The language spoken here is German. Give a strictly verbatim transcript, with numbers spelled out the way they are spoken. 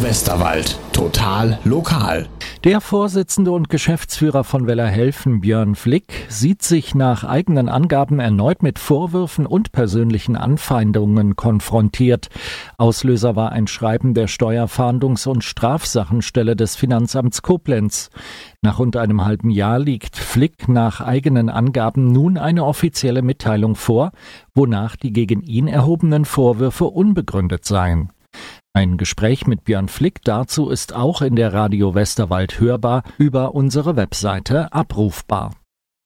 Westerwald. Total lokal. Der Vorsitzende und Geschäftsführer von Weller Helfen, Björn Flick, sieht sich nach eigenen Angaben erneut mit Vorwürfen und persönlichen Anfeindungen konfrontiert. Auslöser war ein Schreiben der Steuerfahndungs- und Strafsachenstelle des Finanzamts Koblenz. Nach rund einem halben Jahr liegt Flick nach eigenen Angaben nun eine offizielle Mitteilung vor, wonach die gegen ihn erhobenen Vorwürfe unbegründet seien. Ein Gespräch mit Björn Flick dazu ist auch in der Radio Westerwald hörbar, über unsere Webseite abrufbar.